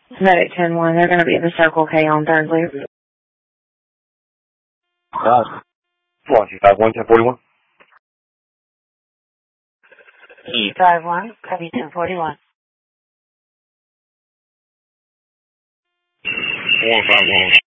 Medic 10-1, they're going to be at the Circle K on third loop. Swansea 5-1, 1041. E51, copy 1041. 151.